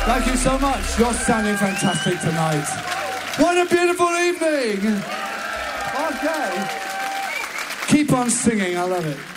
Thank you so much. You're sounding fantastic tonight. What a beautiful evening. Okay. Keep on singing. I love it.